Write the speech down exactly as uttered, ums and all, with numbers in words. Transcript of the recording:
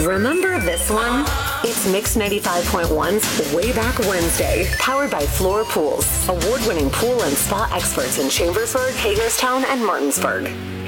Remember this one? It's Mix ninety-five point one's Way Back Wednesday, powered by Floor Pools, award-winning pool and spa experts in Chambersburg, Hagerstown, and Martinsburg.